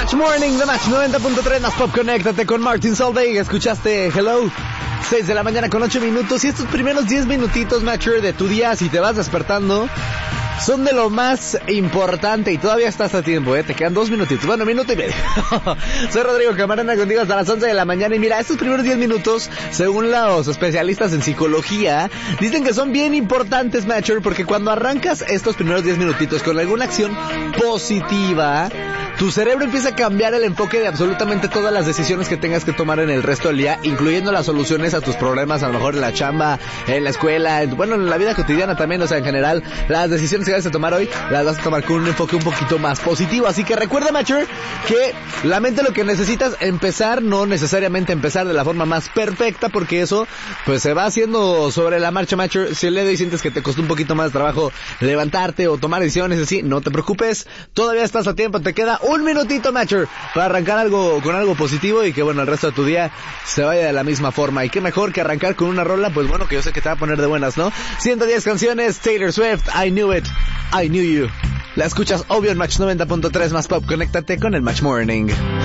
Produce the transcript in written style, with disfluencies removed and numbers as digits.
Match Morning, The Match 90.3 más Pop. Conéctate con Martin Solveig. Escuchaste Hello, 6 de la mañana con 8 minutos. Y estos primeros 10 minutitos, Matcher, de tu día, si te vas despertando, son de lo más importante y todavía estás a tiempo, te quedan 2 minutitos, bueno, minuto y medio. Soy Rodrigo Camarena contigo hasta las 11 de la mañana y mira, estos primeros 10 minutos, según los especialistas en psicología, dicen que son bien importantes, Matcher, porque cuando arrancas estos primeros 10 minutitos con alguna acción positiva, tu cerebro empieza a cambiar el enfoque de absolutamente todas las decisiones que tengas que tomar en el resto del día, incluyendo las soluciones a tus problemas, a lo mejor en la chamba, en la escuela, bueno, en la vida cotidiana también, o sea, en general, las decisiones que vas a tomar hoy, las vas a tomar con un enfoque un poquito más positivo. Así que recuerda, Matcher, que la mente lo que necesitas empezar, no necesariamente empezar de la forma más perfecta, porque eso, pues se va haciendo sobre la marcha, Matcher. Si el día de hoy sientes que te costó un poquito más de trabajo levantarte o tomar decisiones así, no te preocupes, todavía estás a tiempo, te queda un minutito, Matcher, para arrancar algo con algo positivo y que, bueno, el resto de tu día se vaya de la misma forma. Y qué mejor que arrancar con una rola, pues bueno, que yo sé que te va a poner de buenas, ¿no? 110 canciones, Taylor Swift, I Knew It, I Knew You. La escuchas obvio en Match 90.3 más Pop. Conéctate con el Match Morning.